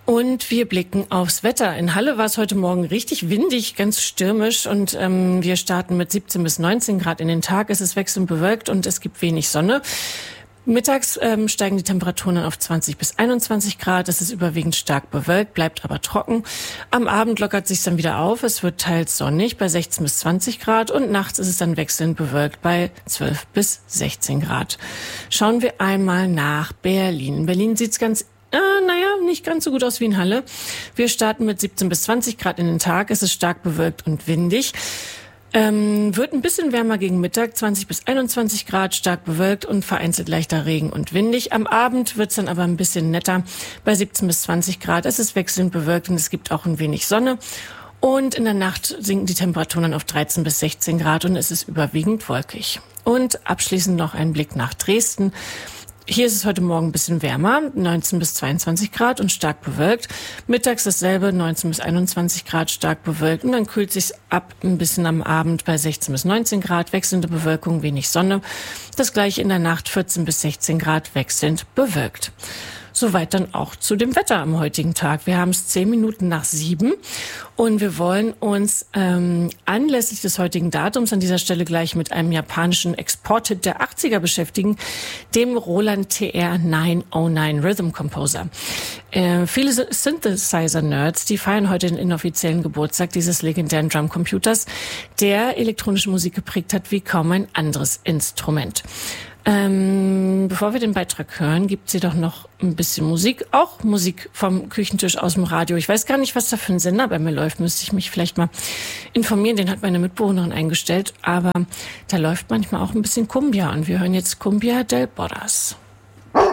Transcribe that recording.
Und wir blicken aufs Wetter. In Halle war es heute Morgen richtig windig, ganz stürmisch und wir starten mit 17 bis 19 Grad in den Tag. Es ist wechselnd bewölkt und es gibt wenig Sonne. Mittags steigen die Temperaturen dann auf 20 bis 21 Grad. Es ist überwiegend stark bewölkt, bleibt aber trocken. Am Abend lockert sich dann wieder auf. Es wird teils sonnig bei 16 bis 20 Grad und nachts ist es dann wechselnd bewölkt bei 12 bis 16 Grad. Schauen wir einmal nach Berlin. In Berlin sieht's nicht ganz so gut aus wie in Halle. Wir starten mit 17 bis 20 Grad in den Tag. Es ist stark bewölkt und windig. Wird ein bisschen wärmer gegen Mittag, 20 bis 21 Grad, stark bewölkt und vereinzelt leichter Regen und windig. Am Abend wird's dann aber ein bisschen netter bei 17 bis 20 Grad. Es ist wechselnd bewölkt und es gibt auch ein wenig Sonne. Und in der Nacht sinken die Temperaturen dann auf 13 bis 16 Grad und es ist überwiegend wolkig. Und abschließend noch ein Blick nach Dresden. Hier ist es heute Morgen ein bisschen wärmer, 19 bis 22 Grad und stark bewölkt. Mittags dasselbe, 19 bis 21 Grad, stark bewölkt. Und dann kühlt sich's ab ein bisschen am Abend bei 16 bis 19 Grad, wechselnde Bewölkung, wenig Sonne. Das gleiche in der Nacht, 14 bis 16 Grad, wechselnd bewölkt. Soweit dann auch zu dem Wetter am heutigen Tag. Wir haben es 10 Minuten nach 7 und wir wollen uns anlässlich des heutigen Datums an dieser Stelle gleich mit einem japanischen Exporthit der 80er beschäftigen, dem Roland TR 909 Rhythm Composer. Viele Synthesizer-Nerds, die feiern heute den inoffiziellen Geburtstag dieses legendären Drumcomputers, der elektronische Musik geprägt hat wie kaum ein anderes Instrument. Bevor wir den Beitrag hören, gibt's hier doch noch ein bisschen Musik. Auch Musik vom Küchentisch aus dem Radio. Ich weiß gar nicht, was da für ein Sender bei mir läuft. Müsste ich mich vielleicht mal informieren. Den hat meine Mitbewohnerin eingestellt. Aber da läuft manchmal auch ein bisschen Cumbia. Und wir hören jetzt Cumbia del Borras.